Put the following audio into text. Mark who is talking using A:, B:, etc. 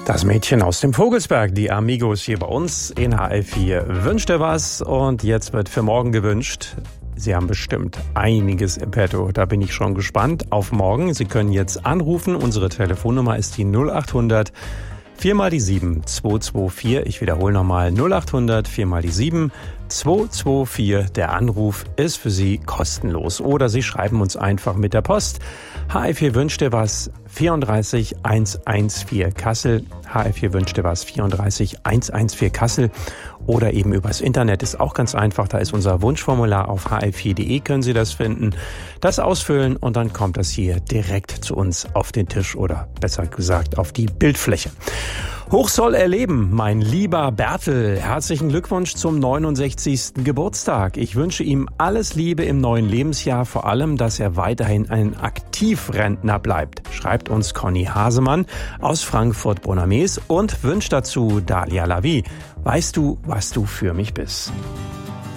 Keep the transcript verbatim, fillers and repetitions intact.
A: Das Mädchen aus dem Vogelsberg, die Amigos hier bei uns in H L vier. Wünscht ihr was? Und jetzt wird für morgen gewünscht. Sie haben bestimmt einiges im Petto. Da bin ich schon gespannt auf morgen. Sie können jetzt anrufen. Unsere Telefonnummer ist die null acht hundert vier mal die sieben zwei zwei vier. Ich wiederhole nochmal null acht hundert vier mal die sieben zwei zwei vier. Der Anruf ist für Sie kostenlos. Oder Sie schreiben uns einfach mit der Post. H L vier wünscht dir was vierunddreißig hundertvierzehn Kassel. H L vier wünscht dir was vierunddreißig hundertvierzehn Kassel. Oder eben übers Internet ist auch ganz einfach. Da ist unser Wunschformular auf h l vier punkt de, können Sie das finden. Das ausfüllen und dann kommt das hier direkt zu uns auf den Tisch oder besser gesagt auf die Bildfläche. Hoch soll er leben, mein lieber Bertel. Herzlichen Glückwunsch zum neunundsechzigsten Geburtstag. Ich wünsche ihm alles Liebe im neuen Lebensjahr, vor allem, dass er weiterhin ein Aktivrentner bleibt, schreibt uns Conny Hasemann aus Frankfurt-Bonames und wünscht dazu Dalia Lavi. Weißt du, was du für mich bist?